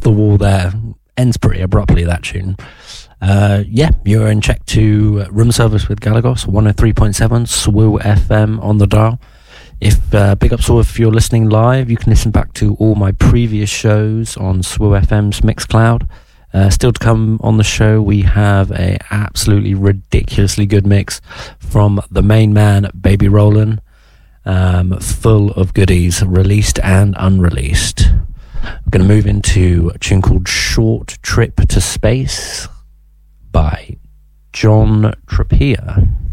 the wall there. Ends pretty abruptly, that tune. You're in check to Room Service with Galagos, 103.7 SWU FM on the dial. Big ups, or if you're listening live, you can listen back to all my previous shows on SWU FM's Mixcloud. Still to come on the show, we have a absolutely ridiculously good mix from the main man, Baby Rollin', full of goodies, released and unreleased. We're going to move into a tune called Short Trip to Space by John Trappier.